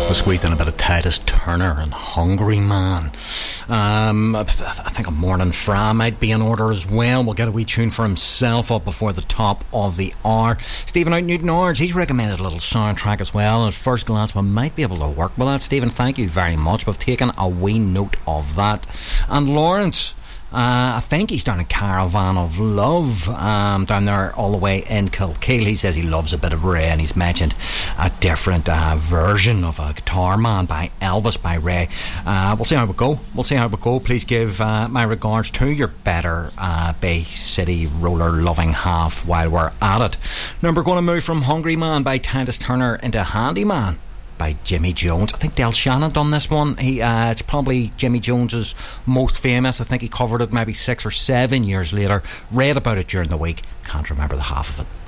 We squeezed in a bit of Titus Turner and Hungry Man. I think a Morning Fra might be in order as well. We'll get a wee tune for himself up before the top of the hour. Stephen out Newton-Orange, he's recommended a little soundtrack as well. At first glance, we might be able to work with that. Stephen, thank you very much. We've taken a wee note of that. And Lawrence, I think he's down in Caravan of Love, down there all the way in Kilkeel. He says he loves a bit of Ray, and he's mentioned a different version of a Guitar Man by Elvis by Ray. We'll see how we go. Please give my regards to your better Bay City roller loving half while we're at it. Now we're going to move from Hungry Man by Titus Turner into Handyman by Jimmy Jones. I think Del Shannon done this one. It's probably Jimmy Jones's most famous. I think he covered it maybe 6 or 7 years later. Read about it during the week. Can't remember the half of it.